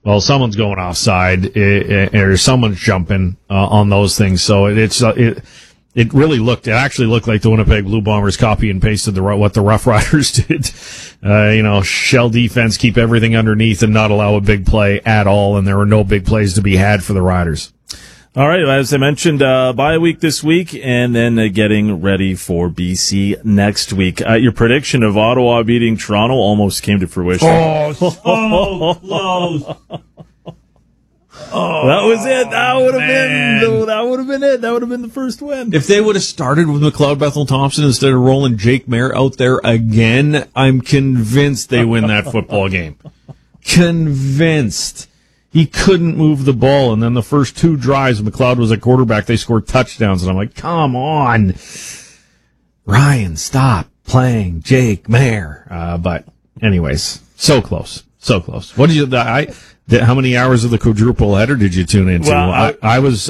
well, someone's going offside, or someone's jumping on those things. So it actually looked like the Winnipeg Blue Bombers copy and pasted what the Rough Riders did. Shell defense, keep everything underneath and not allow a big play at all, and there were no big plays to be had for the Riders. All right, as I mentioned, bye week this week, and then getting ready for BC next week. Your prediction of Ottawa beating Toronto almost came to fruition. Oh, so close. Oh, that was it. That would have been it. That would have been the first win. If they would have started with McLeod Bethel-Thompson instead of rolling Jake Maier out there again, I'm convinced they win that football game. Convinced. He couldn't move the ball, and then the first two drives, McLeod was at quarterback, they scored touchdowns, and I'm like, come on. Ryan, stop playing Jake Maier. But anyways, so close. So close. What did you, how many hours of the quadruple header did you tune into? Well, I was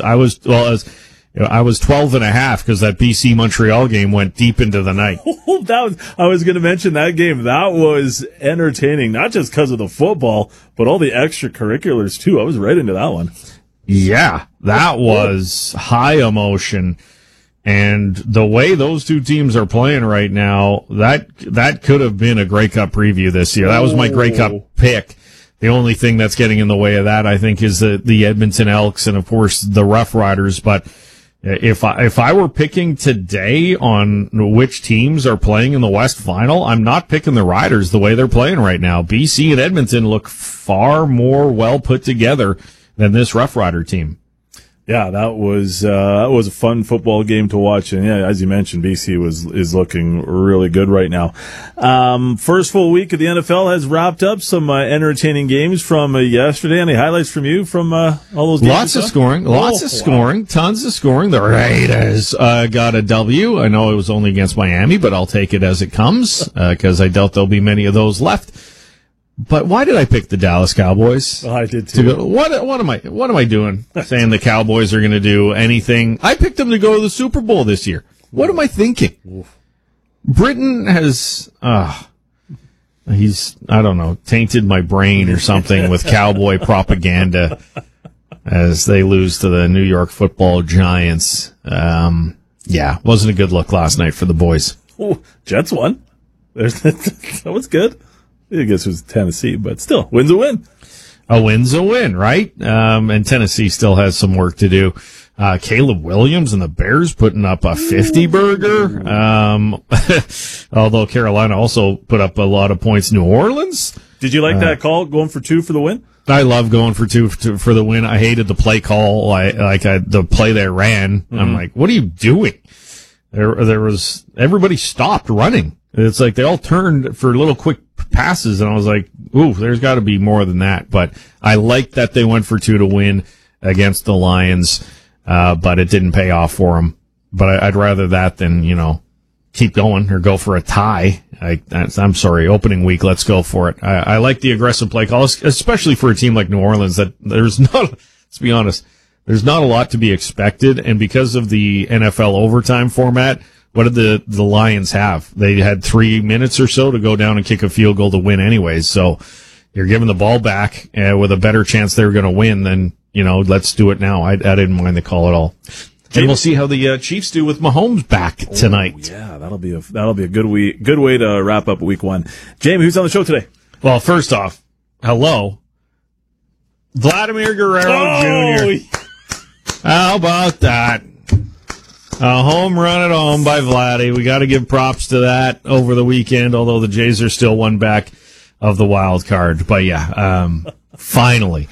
12 and a half because that BC Montreal game went deep into the night. I was going to mention that game. That was entertaining, not just because of the football, but all the extracurriculars too. I was right into that one. Yeah, that was high emotion. And the way those two teams are playing right now, that could have been a Grey Cup preview this year. That was my Grey Cup pick. The only thing that's getting in the way of that, I think, is the Edmonton Elks and, of course, the Rough Riders. But if I were picking today on which teams are playing in the West Final, I'm not picking the Riders the way they're playing right now. BC and Edmonton look far more well put together than this Rough Rider team. Yeah, that was a fun football game to watch, and yeah, as you mentioned, BC is looking really good right now. First full week of the NFL has wrapped up. Some entertaining games from yesterday. Any highlights from you from all those games? Lots of scoring, tons of scoring. The Raiders got a W. I know it was only against Miami, but I'll take it as it comes because I doubt there'll be many of those left. But why did I pick the Dallas Cowboys? Oh, I did too. What am I doing? Saying the Cowboys are going to do anything? I picked them to go to the Super Bowl this year. What am I thinking? Oof. Britain has, he's, I don't know, tainted my brain or something with cowboy propaganda as they lose to the New York Football Giants. Yeah, wasn't a good look last night for the boys. Oh, Jets won. That was good. I guess it was Tennessee, but still, win's a win. A win's a win, right? And Tennessee still has some work to do. Caleb Williams and the Bears putting up a 50 burger. Although Carolina also put up a lot of points. New Orleans. Did you like that call, going for two for the win? I love going for two for the win. I hated the play call, the play they ran. Mm-hmm. I'm like, what are you doing? There was, everybody stopped running. It's like they all turned for little quick passes, and I was like, ooh, there's got to be more than that. But I liked that they went for two to win against the Lions, but it didn't pay off for them. But I'd rather that than, keep going or go for a tie. I'm sorry, opening week, let's go for it. I like the aggressive play call, especially for a team like New Orleans that there's not, let's be honest, there's not a lot to be expected. And because of the NFL overtime format, what did the Lions have? They had 3 minutes or so to go down and kick a field goal to win anyways. So you're giving the ball back with a better chance they were going to win than, let's do it now. I didn't mind the call at all. And we'll see how the Chiefs do with Mahomes back tonight. Yeah, that'll be a good way to wrap up week one. Jamie, who's on the show today? Well, first off, hello, Vladimir Guerrero Jr. How about that? A home run at home by Vladdy. We got to give props to that over the weekend, although the Jays are still one back of the wild card. But yeah, finally,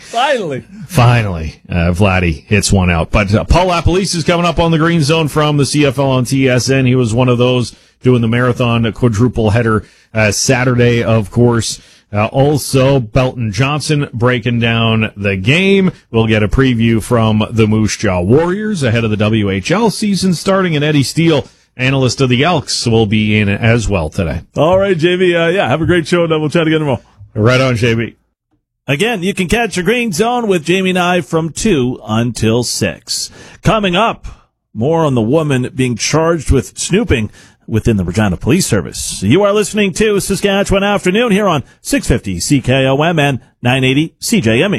Vladdy hits one out. But Paul LaPolice is coming up on the Green Zone from the CFL on TSN. He was one of those doing the marathon quadruple header Saturday, of course. Also, Belton Johnson breaking down the game. We'll get a preview from the Moose Jaw Warriors ahead of the WHL season starting, and Eddie Steele, analyst of the Elks, will be in as well today. All right, JB. Have a great show, and we'll chat again tomorrow. Right on, JB. Again, you can catch the Green Zone with Jamie and I from 2 until 6. Coming up, more on the woman being charged with snooping within the Regina Police Service. You are listening to Saskatchewan Afternoon here on 650 CKOM and 980 CJME.